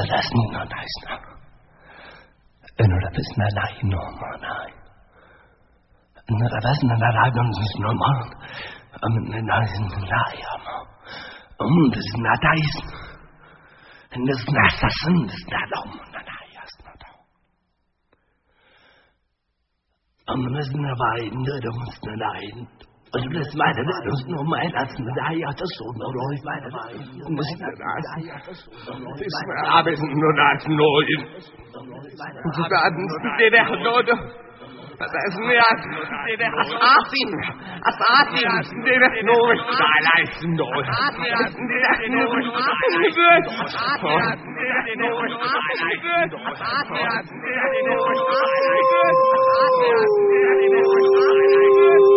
das nun an Eisner. Oder bis na nein no man. Na das na da dann ist normal. Na nein. Das na da ist. Und das na das na da na ist na da. Das na wein, da muss na nein. Also das meine das nur mein als na ja das so oder ich meine muss ich das ist aber nur das neuen. Und da der Leute das ist mir der Asim der nur da leisten doch der